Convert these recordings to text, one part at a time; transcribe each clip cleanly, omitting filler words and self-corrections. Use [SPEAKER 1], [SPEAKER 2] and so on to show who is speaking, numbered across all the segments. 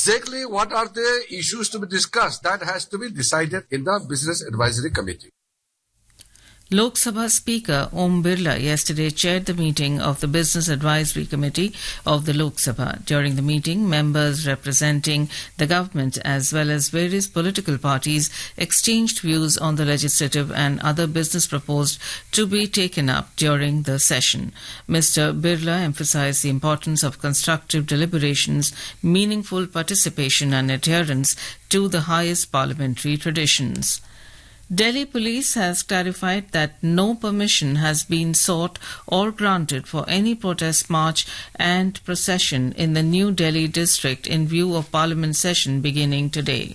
[SPEAKER 1] exactly what are the issues to be discussed. That has to be decided in the Business Advisory Committee.
[SPEAKER 2] Lok Sabha Speaker Om Birla yesterday chaired the meeting of the Business Advisory Committee of the Lok Sabha. During the meeting, members representing the government as well as various political parties exchanged views on the legislative and other business proposed to be taken up during the session. Mr. Birla emphasized the importance of constructive deliberations, meaningful participation and adherence to the highest parliamentary traditions. Delhi Police has clarified that no permission has been sought or granted for any protest march and procession in the New Delhi district in view of Parliament session beginning today.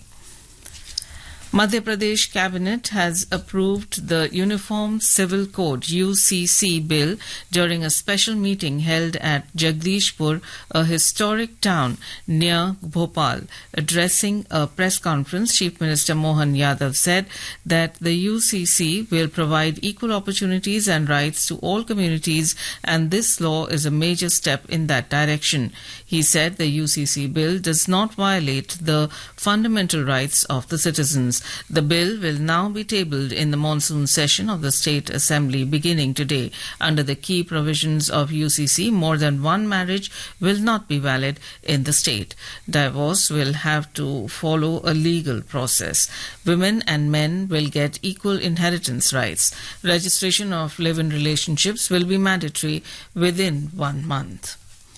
[SPEAKER 2] Madhya Pradesh Cabinet has approved the Uniform Civil Code UCC bill during a special meeting held at Jagdishpur, a historic town near Bhopal. Addressing a press conference, Chief Minister Mohan Yadav said that the UCC will provide equal opportunities and rights to all communities, and this law is a major step in that direction. He said the UCC bill does not violate the fundamental rights of the citizens. The bill will now be tabled in the monsoon session of the State Assembly beginning today. Under the key provisions of UCC, more than one marriage will not be valid in the state. Divorce will have to follow a legal process. Women and men will get equal inheritance rights. Registration of live-in relationships will be mandatory within 1 month.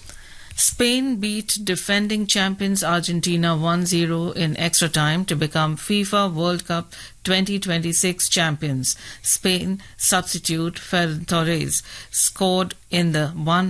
[SPEAKER 2] Spain beat defending champions Argentina 1-0 in extra time to become FIFA World Cup 2026 champions. Spain substitute Ferran Torres scored in the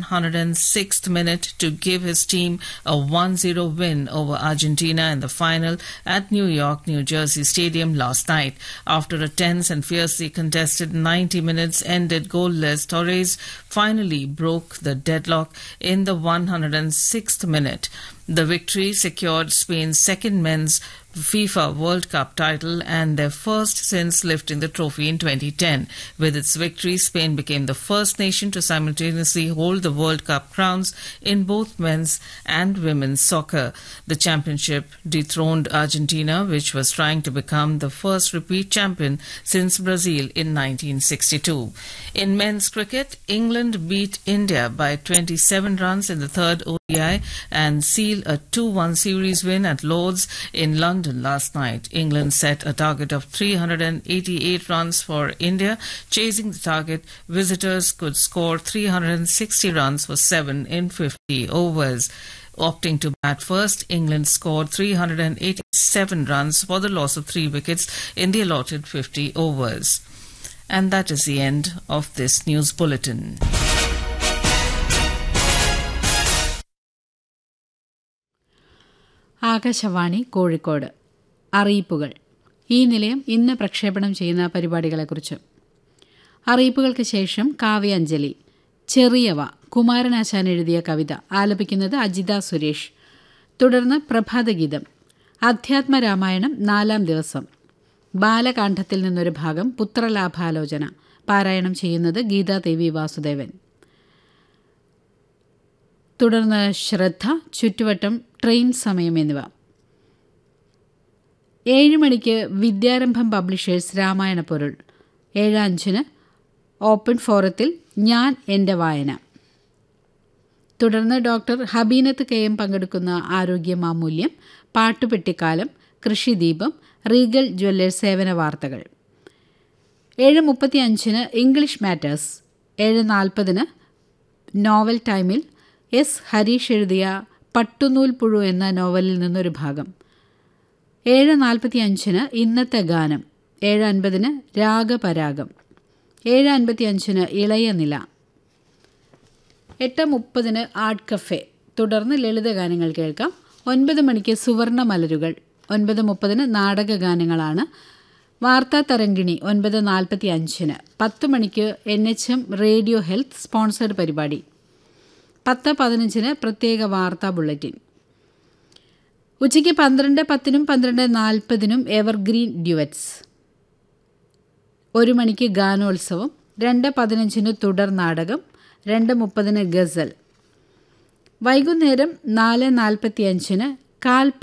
[SPEAKER 2] 106th minute to give his team a 1-0 win over Argentina in the final at New York, New Jersey Stadium last night. After a tense and fiercely contested 90 minutes ended goalless, Torres finally broke the deadlock in the 106th minute. The victory secured Spain's second men's FIFA World Cup title and their first since lifting the trophy in 2010. With its victory, Spain became the first nation to simultaneously hold the World Cup crowns in both men's and women's soccer. The championship dethroned Argentina, which was trying to become the first repeat champion since Brazil in 1962. In men's cricket, England beat India by 27 runs in the third ODI and sealed a 2-1 series win at Lord's in London last night. England set a target of 388 runs for India. Chasing the target, visitors could score 360 runs for 7 in 50 overs. Opting to bat first, England scored 387 runs for the loss of 3 wickets in the allotted 50 overs. And that is the end of this news bulletin.
[SPEAKER 3] Akashvani Kozhikode. അറിയിപ്പുകൾ. ഈ നിലയം ഇന്ന് പ്രക്ഷേപണം ചെയ്യുന്ന പരിപാടികളെക്കുറിച്ച്. അറിയിപ്പുകൾക്ക് ശേഷം കാവ്യാഞ്ജലി. ചെറിയവ കുമാരനാശാൻ എഴുതിയ കവിത ആലപിക്കുന്നത് അജിത സുരേഷ്. തുടർന്ന് പ്രഭാതഗീതം. അധ്യാത്മരാമായണം 4-ാം ദിവസം. ബാലകാണ്ഡത്തിൽ നിന്നൊരു ഭാഗം പുത്രലാഭാലോചന. പാരായണം ചെയ്യുന്നത് ഗീതാദേവി വാസുദേവൻ. തുടർന്ന് ശ്രദ്ധ, ചുറ്റുവട്ടം, ട്രെയിൻ സമയം എന്നിവ. 7 മണിക്ക് വിദ്യാരംഭം പബ്ലിഷേഴ്സ് രാമായണ പൊരുൾ. 7:05 ഓപ്പൺ ഫോറത്തിൽ ഞാൻ എൻ്റെ വായന. തുടർന്ന് ഡോക്ടർ ഹബീനത്ത് കെ.എം. പങ്കെടുക്കുന്ന ആരോഗ്യമാമൂല്യം, പാട്ടുപെട്ടിക്കാലം, കൃഷിദീപം, റീഗൽ ജ്വല്ലേഴ്സ് സേവന വാർത്തകൾ. 7:35 ഇംഗ്ലീഷ് മാറ്റേഴ്സ്. 7:40 നോവൽ ടൈമിൽ എസ് ഹരീഷ് എഴുതിയ പട്ടുനൂൽ പുഴു എന്ന നോവലിൽ നിന്നൊരു ഭാഗം. 7:45 ഇന്നത്തെ ഗാനം. 7:50 രാഗപരാഗം. 7:55 ഇളയ നില. 8:30 ആർട്ട് കഫേ. തുടർന്ന് ലളിതഗാനങ്ങൾ കേൾക്കാം. 9 മണിക്ക് സുവർണ മലരുകൾ. 9:30 നാടകഗാനങ്ങളാണ്. വാർത്താ തരംഗിണി 9:45. 10 മണിക്ക് NHM റേഡിയോ ഹെൽത്ത് സ്പോൺസർഡ് പരിപാടി. 10:15 പ്രത്യേക വാർത്താ ബുള്ളറ്റിൻ. ഉച്ചയ്ക്ക് 12:10 12:40 എവർഗ്രീൻ ഡ്യുവറ്റ്സ്. 1 മണിക്ക് ഗാനോത്സവം. 2:15 തുടർ നാടകം. 2:30 ഗസൽ. വൈകുന്നേരം 4:45